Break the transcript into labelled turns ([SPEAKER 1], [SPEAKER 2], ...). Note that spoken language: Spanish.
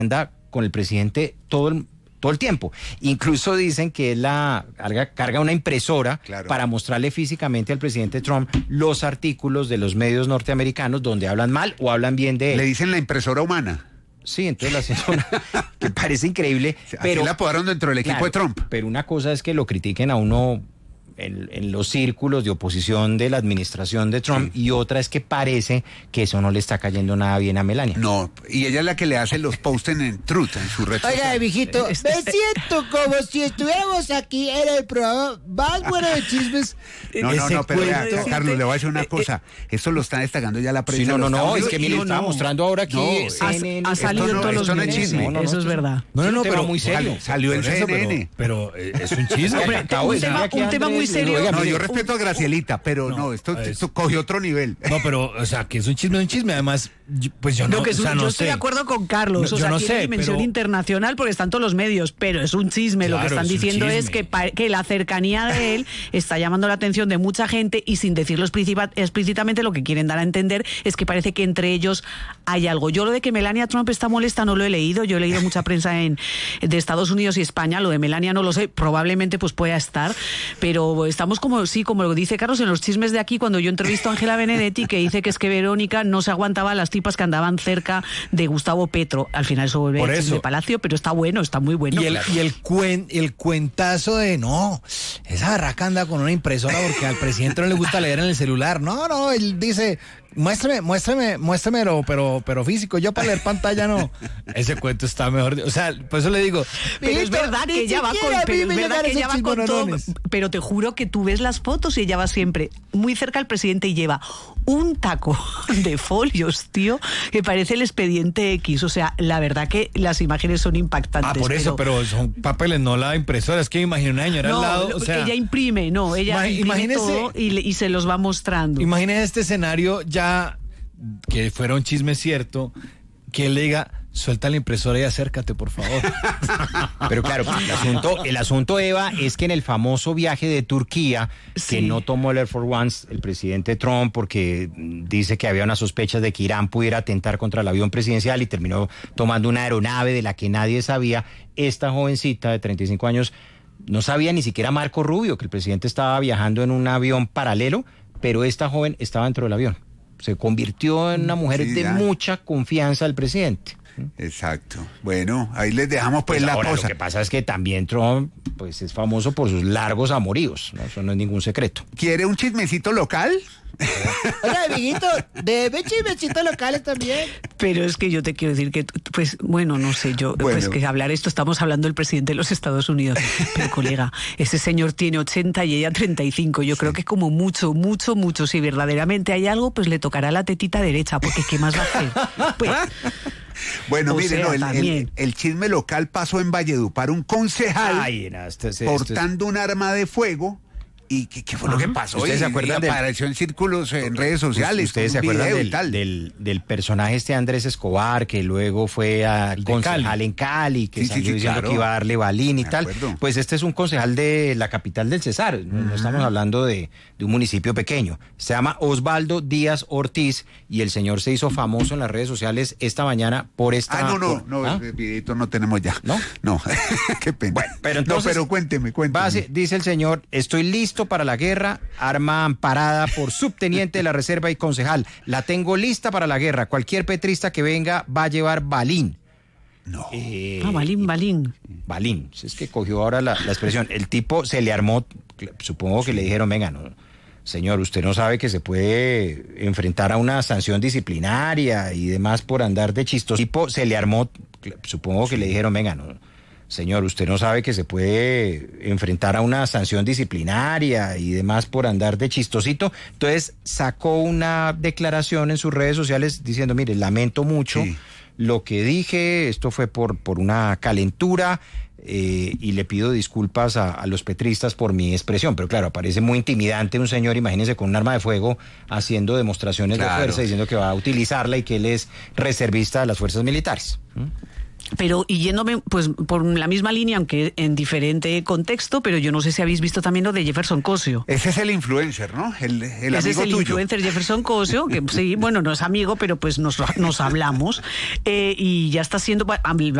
[SPEAKER 1] anda con el presidente todo el tiempo. Incluso dicen que él carga una impresora para mostrarle físicamente al presidente Trump los artículos de los medios norteamericanos donde hablan mal o hablan bien de él.
[SPEAKER 2] Le dicen la impresora humana.
[SPEAKER 1] Sí, entonces la asesora, que parece increíble. Pero
[SPEAKER 2] la apodaron dentro del equipo de Trump.
[SPEAKER 1] Pero una cosa es que lo critiquen a uno en los círculos de oposición de la administración de Trump, y otra es que parece que eso no le está cayendo nada bien a Melania.
[SPEAKER 2] No, y ella es la que le hace los posts en Truth, en su red social.
[SPEAKER 3] Oiga, viejito, me siento como si estuviéramos aquí en el programa más bueno de chismes.
[SPEAKER 2] No, pero vea, Carlos, le voy a decir una cosa. Esto lo está destacando ya la prensa.
[SPEAKER 1] Sí, no, es que mire, estaba mostrando ahora aquí.
[SPEAKER 4] Ha salido en todos los medios. Eso es verdad.
[SPEAKER 1] No, pero muy serio.
[SPEAKER 2] Salió en CNN.
[SPEAKER 5] Pero es un chisme.
[SPEAKER 4] Un tema muy serio.
[SPEAKER 2] No, yo respeto a Gracielita, pero no, esto cogió otro nivel.
[SPEAKER 5] No, pero, o sea, que es un chisme. Además, pues yo no,
[SPEAKER 4] yo estoy de acuerdo con Carlos.
[SPEAKER 5] Yo no sé,
[SPEAKER 4] tiene dimensión internacional porque están todos los medios, pero es un chisme. Claro, lo que están diciendo es que la cercanía de él está llamando la atención de mucha gente, y sin decirlo explícitamente, lo que quieren dar a entender es que parece que entre ellos hay algo. Yo lo de que Melania Trump está molesta no lo he leído. Yo he leído mucha prensa de Estados Unidos y España. Lo de Melania no lo sé. Probablemente pues pueda estar, pero estamos como lo dice Carlos, en los chismes de aquí, cuando yo entrevisto a Ángela Benedetti, que dice que es que Verónica no se aguantaba las tipas que andaban cerca de Gustavo Petro. Al final eso vuelve de Palacio, pero está bueno, está muy bueno.
[SPEAKER 5] Y el cuentazo de esa barraca anda con una impresora porque al presidente no le gusta leer en el celular. No, él dice, muéstremelo, pero físico, yo para leer pantalla no. Ese cuento está mejor, o sea, por eso le digo.
[SPEAKER 4] Pero es verdad que ella va con todo, pero te juro que tú ves las fotos y ella va siempre muy cerca al presidente y lleva un taco de folios, tío, que parece el Expediente X. O sea, la verdad que las imágenes son impactantes.
[SPEAKER 5] Por eso, pero son papeles, no la impresora. Es que me imagino una señora al lado. O sea,
[SPEAKER 4] ella imprime todo y se los va mostrando.
[SPEAKER 5] Imagínese este escenario ya, que fuera un chisme cierto, que él le diga, suelta la impresora y acércate, por favor.
[SPEAKER 1] Pero claro, el asunto, Eva, es que en el famoso viaje de Turquía, que no tomó el Air Force One el presidente Trump porque dice que había unas sospechas de que Irán pudiera atentar contra el avión presidencial, y terminó tomando una aeronave de la que nadie sabía. Esta jovencita de 35 años no sabía ni siquiera Marco Rubio que el presidente estaba viajando en un avión paralelo, pero esta joven estaba dentro del avión. Se convirtió en una mujer de mucha confianza del presidente.
[SPEAKER 2] Exacto. Bueno, ahí les dejamos pues la cosa.
[SPEAKER 1] Lo que pasa es que también Trump pues es famoso por sus largos amoríos, ¿no? Eso no es ningún secreto.
[SPEAKER 2] ¿Quiere un chismecito local?
[SPEAKER 3] Oiga, amiguito, debe chismecitos locales también.
[SPEAKER 4] Pero es que yo te quiero decir que, pues, bueno, no sé, pues que hablar esto, estamos hablando del presidente de los Estados Unidos. Pero, colega, ese señor tiene 80 y ella 35. Yo creo que es como mucho. Si verdaderamente hay algo, pues le tocará la tetita derecha, porque ¿qué más va a hacer? Pues,
[SPEAKER 2] bueno, miren, el chisme local pasó en Valledupar. Un concejal portando un arma de fuego. ¿Y qué fue lo que pasó?
[SPEAKER 1] ¿Ustedes se acuerdan?
[SPEAKER 2] Apareció en círculos, en redes sociales.
[SPEAKER 1] ¿Ustedes se acuerdan del personaje Andrés Escobar, que luego fue a concejal en Cali, que salió diciendo que iba a darle balín y tal? Pues este es un concejal de la capital del Cesar. No estamos hablando de un municipio pequeño. Se llama Osvaldo Díaz Ortiz, y el señor se hizo famoso en las redes sociales esta mañana por esta...
[SPEAKER 2] Vidito no tenemos ya. ¿No? Qué pena.
[SPEAKER 1] Bueno, pero entonces...
[SPEAKER 2] No, pero cuénteme.
[SPEAKER 1] Dice el señor, estoy listo para la guerra, arma amparada por subteniente de la reserva y concejal. La tengo lista para la guerra. Cualquier petrista que venga va a llevar balín.
[SPEAKER 4] Balín.
[SPEAKER 1] Balín. Es que cogió ahora la expresión. El tipo se le armó, supongo que le dijeron, venga, no, señor, usted no sabe que se puede enfrentar a una sanción disciplinaria y demás por andar de chistoso. El tipo se le armó, supongo que le dijeron, venga, no, señor, usted no sabe que se puede enfrentar a una sanción disciplinaria y demás por andar de chistosito. Entonces sacó una declaración en sus redes sociales diciendo, mire, lamento mucho lo que dije, esto fue por una calentura, y le pido disculpas a los petristas por mi expresión. Pero claro, parece muy intimidante un señor, imagínense, con un arma de fuego haciendo demostraciones de fuerza, diciendo que va a utilizarla y que él es reservista de las fuerzas militares.
[SPEAKER 4] Pero, y yéndome pues por la misma línea, aunque en diferente contexto, pero yo no sé si habéis visto también lo de Jefferson Cosio.
[SPEAKER 2] Ese es el influencer, ¿no? El
[SPEAKER 4] ese
[SPEAKER 2] amigo
[SPEAKER 4] es el
[SPEAKER 2] tuyo.
[SPEAKER 4] Influencer Jefferson Cosio, que sí, bueno, no es amigo, pero pues nos hablamos. Y ya está siendo,